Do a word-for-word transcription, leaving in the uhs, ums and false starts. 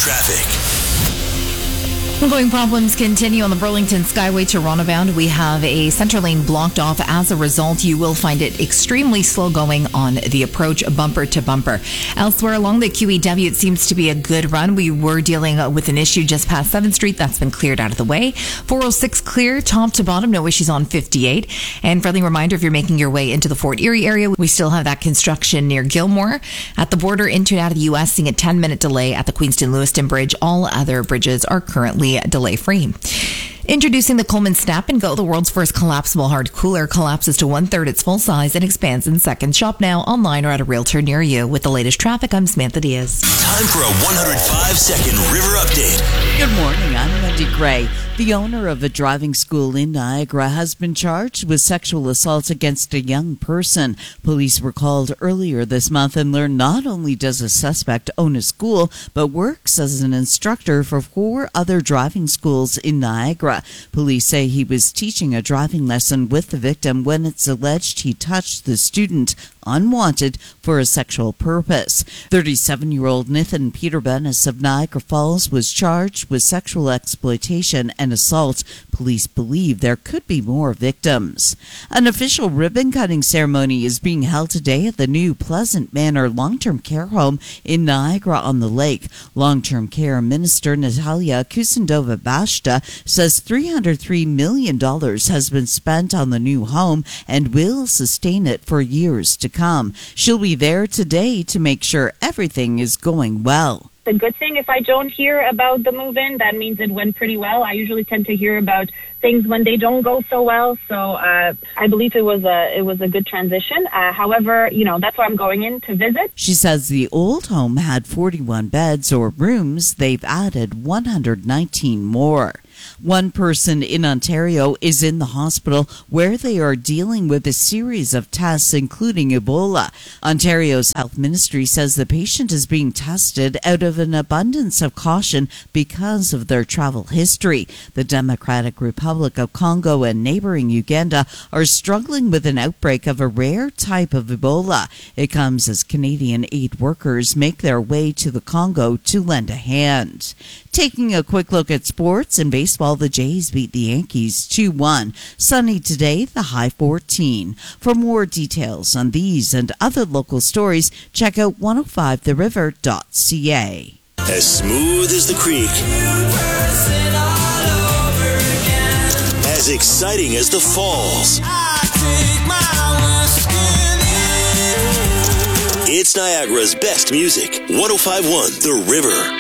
Traffic. Ongoing problems continue on the Burlington Skyway Toronto bound. We have a center lane blocked off. As a result, you will find it extremely slow going on the approach bumper to bumper. Elsewhere along the Q E W, it seems to be a good run. We were dealing with an issue just past seventh Street. That's been cleared out of the way. four oh six clear, top to bottom. No issues on fifty-eight. And friendly reminder, if you're making your way into the Fort Erie area, we still have that construction near Gilmore. At the border into and out of the U S, seeing a ten minute delay at the Queenston-Lewiston Bridge. All other bridges are currently delay-free. Introducing the Coleman Snap and Go, the world's first collapsible hard cooler, collapses to one-third its full size and expands in seconds. Shop now, online, or at a realtor near you. With the latest traffic, I'm Samantha Diaz. Time for a one hundred five second River Update. Good morning, I'm Wendy Gray. The owner of a driving school in Niagara has been charged with sexual assault against a young person. Police were called earlier this month and learned not only does a suspect own a school, but works as an instructor for four other driving schools in Niagara. Police say he was teaching a driving lesson with the victim when it's alleged he touched the student unwanted for a sexual purpose. thirty-seven-year-old Nathan Peter Bennis of Niagara Falls was charged with sexual exploitation and assault. Police believe there could be more victims. An official ribbon-cutting ceremony is being held today at the new Pleasant Manor long-term care home in Niagara-on-the-Lake. Long-term care minister Natalia Kusendova-Bashta says three hundred three million dollars has been spent on the new home and will sustain it for years to come. She'll be there today to make sure everything is going well. The good thing, if I don't hear about the move-in, that means it went pretty well. I usually tend to hear about things when they don't go so well. So uh, I believe it was a it was a good transition. Uh, however, you know, that's why I'm going in to visit. She says the old home had forty-one beds or rooms. They've added one hundred nineteen more. One person in Ontario is in the hospital where they are dealing with a series of tests, including Ebola. Ontario's health ministry says the patient is being tested out of an abundance of caution because of their travel history. The Democratic Republic of Congo and neighboring Uganda are struggling with an outbreak of a rare type of Ebola. It comes as Canadian aid workers make their way to the Congo to lend a hand. Taking a quick look at sports and baseball, the Jays beat the Yankees two one. Sunny today, the high fourteen. For more details on these and other local stories, check out one oh five the river dot c a. As smooth as the creek. As exciting as the falls. It's Niagara's best music. one oh five point one The River.